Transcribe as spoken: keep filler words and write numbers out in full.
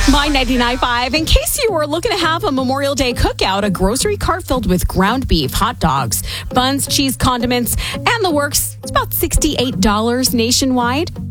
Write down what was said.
My ninety-nine point five. In case you were looking to have a Memorial Day cookout, a grocery cart filled with ground beef, hot dogs, buns, cheese, condiments, and the works. It's about sixty-eight dollars nationwide.